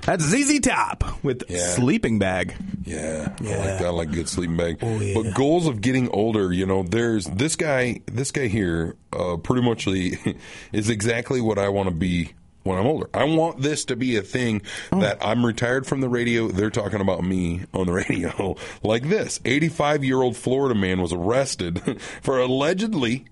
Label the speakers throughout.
Speaker 1: That's ZZ Top with Sleeping Bag.
Speaker 2: Yeah. I like good sleeping bag.
Speaker 1: Oh, yeah.
Speaker 2: But goals of getting older, there's this guy here pretty much is exactly what I want to be when I'm older. I want this to be a thing that I'm retired from the radio. They're talking about me on the radio like this. 85-year-old Florida man was arrested for allegedly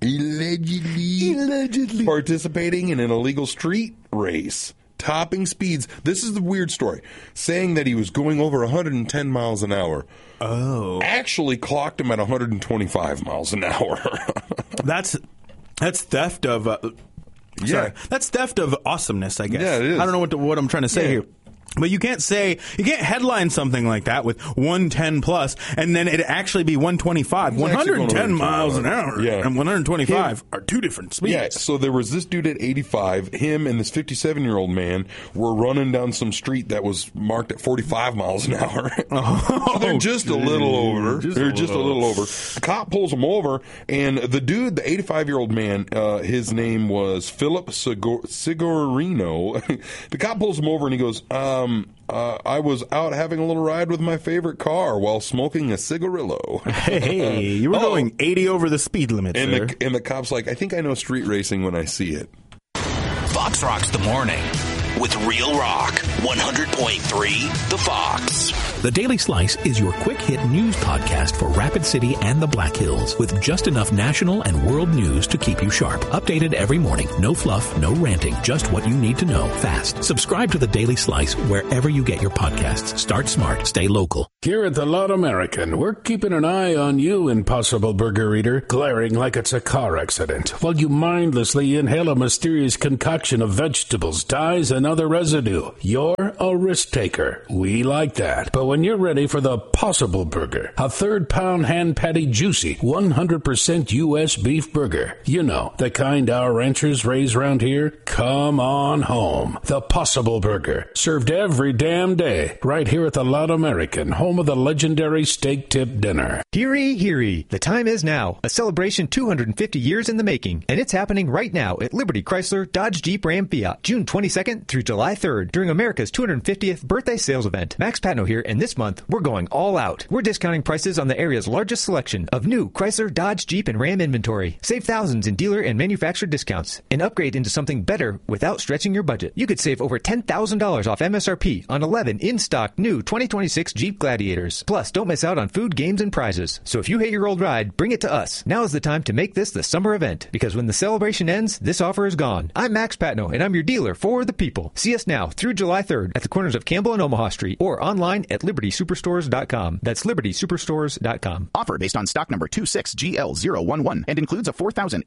Speaker 2: participating in an illegal street race, topping speeds. This is the weird story. Saying that he was going over 110 miles an hour.
Speaker 1: Oh.
Speaker 2: Actually clocked him at 125 miles an hour.
Speaker 1: That's theft of... Sorry. That's theft of awesomeness, I guess.
Speaker 2: Yeah, it is.
Speaker 1: I don't know what I'm trying to say here. But you can't headline something like that with 110 plus and then it actually be 125. 110 miles an hour and 125 are two different speeds.
Speaker 2: Yeah, so there was this dude at 85. Him and this 57-year-old man were running down some street that was marked at 45 miles an hour. So they're just a little over. They're just a little over. The cop pulls them over, and the dude, the 85-year-old man, his name was Philip Sigorino. The cop pulls him over, and he goes, I was out having a little ride with my favorite car while smoking a cigarillo.
Speaker 1: Hey, you were going 80 over the speed limit, sir.
Speaker 2: And the cop's like, I think I know street racing when I see it.
Speaker 3: Fox Rocks the Morning with Real Rock 100.3 The Fox.
Speaker 4: The Daily Slice is your quick-hit news podcast for Rapid City and the Black Hills, with just enough national and world news to keep you sharp. Updated every morning. No fluff, no ranting, just what you need to know fast. Subscribe to The Daily Slice wherever you get your podcasts. Start smart. Stay local.
Speaker 5: Here at the Loud American, we're keeping an eye on you, Impossible Burger Eater, glaring like it's a car accident, while you mindlessly inhale a mysterious concoction of vegetables, dyes, and other residue. You're a risk taker. We like that. But when you're ready for the Possible Burger, a third-pound hand patty juicy 100% U.S. beef burger, you know, the kind our ranchers raise around here, come on home. The Possible Burger, served every damn day, right here at the Loud American, home of the legendary steak tip dinner.
Speaker 6: Heary, heary. The time is now. A celebration 250 years in the making, and it's happening right now at Liberty Chrysler, Dodge, Jeep, Ram, Fiat, June 22nd through July 3rd during America's 250th birthday sales event. Max Patno here, and this month, we're going all out. We're discounting prices on the area's largest selection of new Chrysler, Dodge, Jeep, and Ram inventory. Save thousands in dealer and manufacturer discounts and upgrade into something better without stretching your budget. You could save over $10,000 off MSRP on 11 in-stock new 2026 Jeep Gladiators. Plus, don't miss out on food, games, and prizes. So if you hate your old ride, bring it to us. Now is the time to make this the summer event, because when the celebration ends, this offer is gone. I'm Max Patno, and I'm your dealer for the people. See us now through July 3rd at the corners of Campbell and Omaha Street, or online at libertysuperstores.com. That's libertysuperstores.com.
Speaker 7: Offer based on stock number 26GL011 and includes a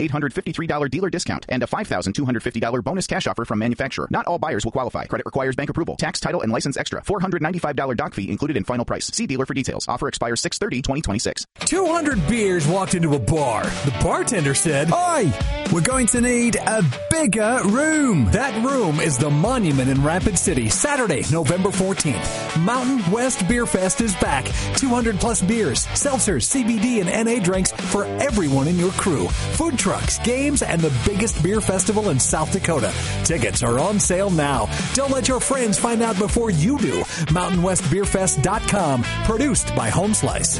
Speaker 7: $4,853 dealer discount and a $5,250 bonus cash offer from manufacturer. Not all buyers will qualify. Credit requires bank approval. Tax, title, and license extra. $495 doc fee included in final price. See dealer for details. Offer expires 6/30/2026.
Speaker 8: 200 beers walked into a bar. The bartender said, "Oi, we're going to need a bigger room." That room is the Monument in Rapid City. Saturday, November 14th. Mountain West Beer Fest is back. 200 plus beers, seltzers, CBD, and NA drinks for everyone in your crew. Food trucks, games, and the biggest beer festival in South Dakota. Tickets are on sale now. Don't let your friends find out before you do. MountainWestBeerFest.com. Produced by Home Slice.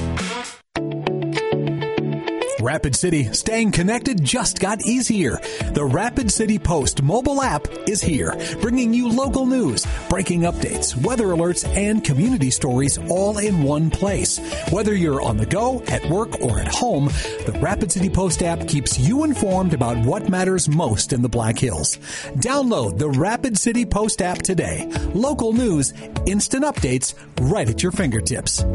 Speaker 8: Rapid City, staying connected just got easier. The Rapid City Post mobile app is here, bringing you local news, breaking updates, weather alerts, and community stories all in one place. Whether you're on the go, at work, or at home, the Rapid City Post app keeps you informed about what matters most in the Black Hills. Download the Rapid City Post app today. Local news, instant updates, right at your fingertips.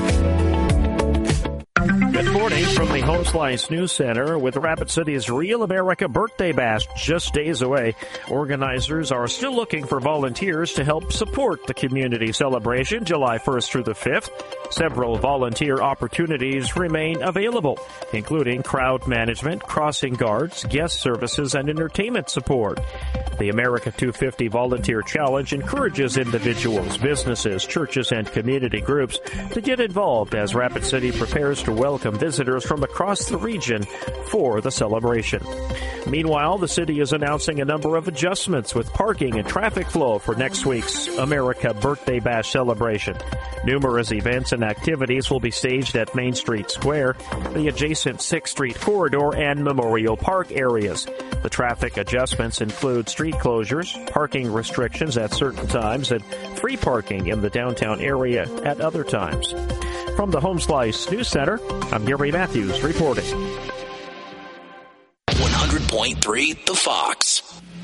Speaker 9: Good morning from the Home Slice News Center with Rapid City's Real America Birthday Bash just days away. Organizers are still looking for volunteers to help support the community celebration July 1st through the 5th. Several volunteer opportunities remain available, including crowd management, crossing guards, guest services, and entertainment support. The America 250 Volunteer Challenge encourages individuals, businesses, churches, and community groups to get involved as Rapid City prepares to welcome welcome visitors from across the region for the celebration. Meanwhile, the city is announcing a number of adjustments with parking and traffic flow for next week's America Birthday Bash celebration. Numerous events and activities will be staged at Main Street Square, the adjacent 6th Street corridor, and Memorial Park areas. The traffic adjustments include street closures, parking restrictions at certain times, and free parking in the downtown area at other times. From the Home Slice News Center, I'm Gary Matthews reporting.
Speaker 3: 100.3 The Fox.